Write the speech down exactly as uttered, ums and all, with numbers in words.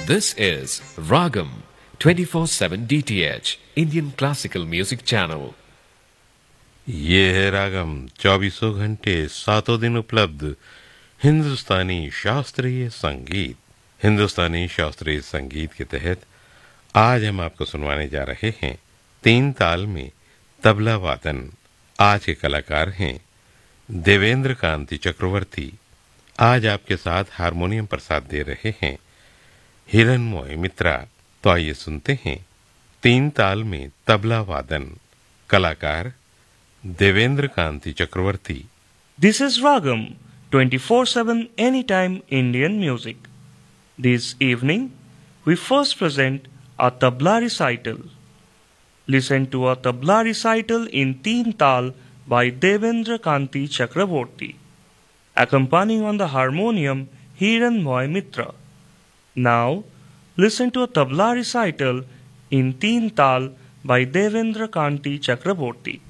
This is Ragam twenty-four seven D T H Indian Classical Music Channel. ये है रागम चौबीसों घंटे सातों दिन उपलब्ध हिंदुस्तानी शास्त्रीय संगीत। हिंदुस्तानी शास्त्रीय संगीत के तहत आज हम आपको सुनवाने जा रहे हैं तीन ताल में तबला वादन। आज के कलाकार हैं देवेंद्र कांति चक्रवर्ती। आज आपके साथ हारमोनियम पर साथ दे रहे हैं हिरण्मय मित्रा। तो आइए सुनते हैं तीन ताल में तबला वादन। कलाकार देवेंद्र कांति चक्रवर्ती। This is Ragam twenty-four seven Anytime Indian Music. This evening we first present a tabla recital. Listen to a tabla recital in Teen Tal by Devendra Kanti Chakraborty. Accompanying on the harmonium Hiranmoy Mitra. Now listen to a tabla recital in Teen Tal by Devendra Kanti Chakraborty.